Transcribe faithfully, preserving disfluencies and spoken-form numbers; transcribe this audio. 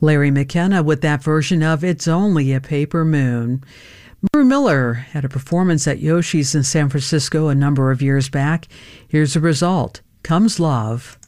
Larry McKenna with that version of It's Only a Paper Moon. Maru Miller had a performance at Yoshi's in San Francisco a number of years back. Here's the result. Comes Love.